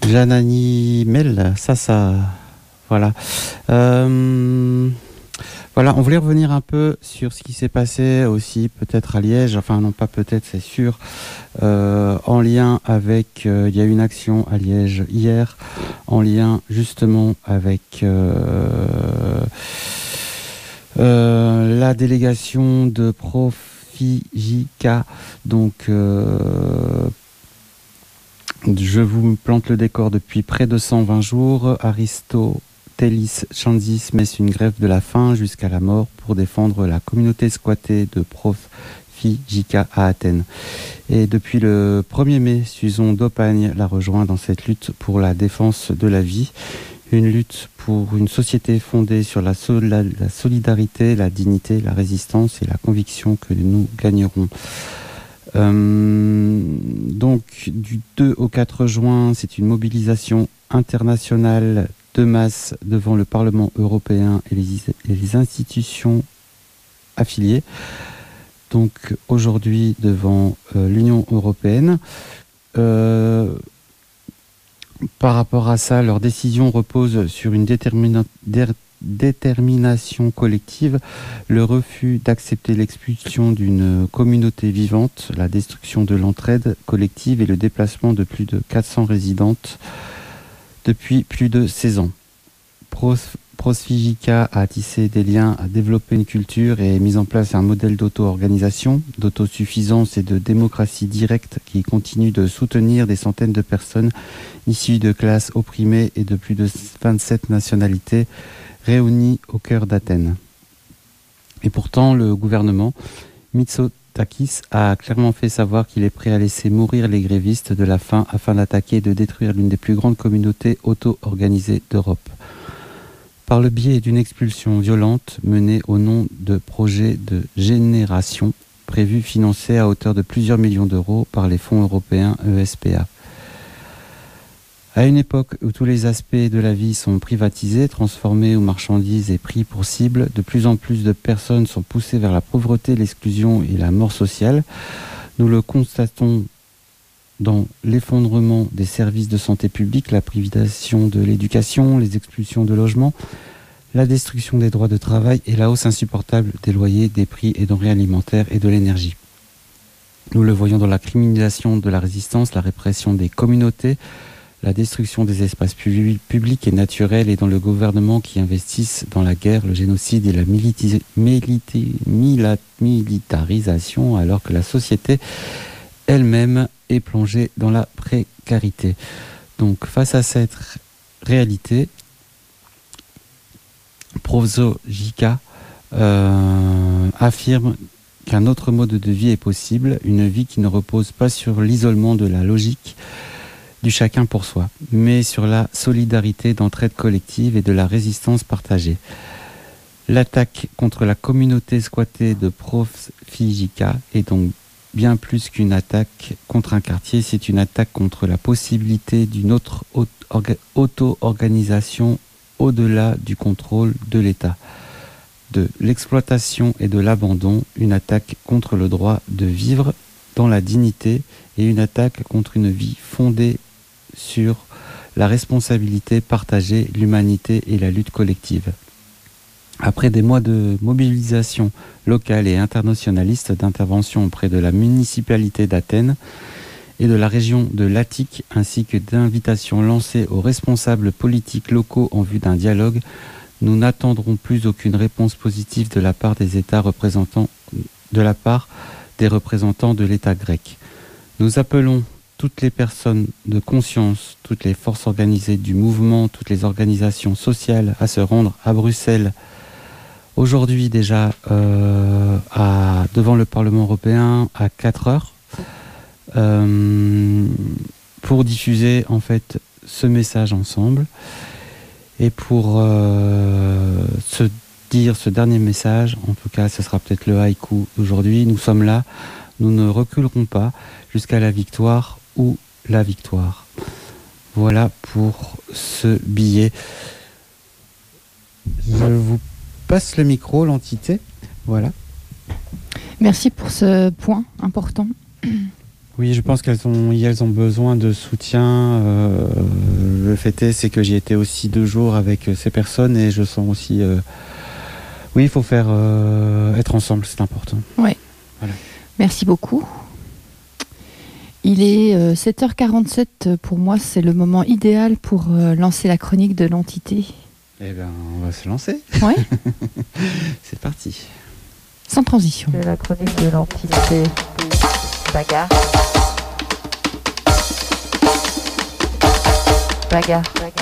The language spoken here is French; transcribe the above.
Janani Mel, ça, voilà. Voilà, on voulait revenir un peu sur ce qui s'est passé aussi, peut-être à Liège, enfin non pas peut-être, c'est sûr, en lien avec, il y a eu une action à Liège hier, en lien justement avec la délégation de Profijika, donc je vous plante le décor depuis près de 120 jours. Aristotelis Chanzis messe une grève de la faim jusqu'à la mort pour défendre la communauté squattée de Profijika à Athènes. Et depuis le 1er mai, Suzon d'Opagne la rejoint dans cette lutte pour la défense de la vie. Une lutte pour une société fondée sur la solidarité, la dignité, la résistance et la conviction que nous gagnerons. Donc du 2 au 4 juin, c'est une mobilisation internationale de masse devant le Parlement européen et les institutions affiliées. Donc aujourd'hui devant l'Union européenne. Par rapport à ça, leur décision repose sur une détermination collective, le refus d'accepter l'expulsion d'une communauté vivante, la destruction de l'entraide collective et le déplacement de plus de 400 résidentes depuis plus de 16 ans. Profijika a tissé des liens, a développé une culture et mis en place un modèle d'auto-organisation, d'autosuffisance et de démocratie directe qui continue de soutenir des centaines de personnes issues de classes opprimées et de plus de 27 nationalités réunies au cœur d'Athènes. Et pourtant, le gouvernement Mitsotakis a clairement fait savoir qu'il est prêt à laisser mourir les grévistes de la faim afin d'attaquer et de détruire l'une des plus grandes communautés auto-organisées d'Europe. Par le biais d'une expulsion violente menée au nom de projets de génération prévus financés à hauteur de plusieurs millions d'euros par les fonds européens ESPA. À une époque où tous les aspects de la vie sont privatisés, transformés en marchandises et pris pour cible, de plus en plus de personnes sont poussées vers la pauvreté, l'exclusion et la mort sociale. Nous le constatons dans l'effondrement des services de santé publique, la privatisation de l'éducation, les expulsions de logements, la destruction des droits de travail et la hausse insupportable des loyers, des prix et denrées alimentaires et de l'énergie. Nous le voyons dans la criminalisation de la résistance, la répression des communautés, la destruction des espaces publics et naturels et dans le gouvernement qui investissent dans la guerre, le génocide et la militarisation alors que la société elle-même est plongée dans la précarité. Donc face à cette réalité, Profijika affirme qu'un autre mode de vie est possible, une vie qui ne repose pas sur l'isolement de la logique du chacun pour soi, mais sur la solidarité d'entraide collective et de la résistance partagée. L'attaque contre la communauté squattée de Profijika est donc bien plus qu'une attaque contre un quartier, c'est une attaque contre la possibilité d'une autre auto-organisation au-delà du contrôle de l'État, de l'exploitation et de l'abandon, une attaque contre le droit de vivre dans la dignité et une attaque contre une vie fondée sur la responsabilité partagée, l'humanité et la lutte collective. Après des mois de mobilisation locale et internationaliste, d'intervention auprès de la municipalité d'Athènes et de la région de l'Attique, ainsi que d'invitations lancées aux responsables politiques locaux en vue d'un dialogue, nous n'attendrons plus aucune réponse positive de la part des représentants de l'État grec. Nous appelons toutes les personnes de conscience, toutes les forces organisées du mouvement, toutes les organisations sociales à se rendre à Bruxelles aujourd'hui déjà devant le Parlement européen à 4 heures pour diffuser en fait ce message ensemble et pour se dire ce dernier message. En tout cas, ce sera peut-être le haïku d'aujourd'hui. Nous sommes là, nous ne reculerons pas jusqu'à la victoire ou la victoire. Voilà pour ce billet. Je vous passe le micro, l'entité. Voilà. Merci pour ce point important. Oui, je pense elles ont besoin de soutien. Le fait est, c'est que j'y étais aussi 2 jours avec ces personnes et je sens aussi... oui, il faut faire être ensemble, c'est important. Ouais. Voilà. Merci beaucoup. Il est 7h47 pour moi, c'est le moment idéal pour lancer la chronique de l'entité. Eh bien, on va se lancer. Ouais. C'est parti. Sans transition. C'est la chronique de l'entité. Bagarre. Bagarre.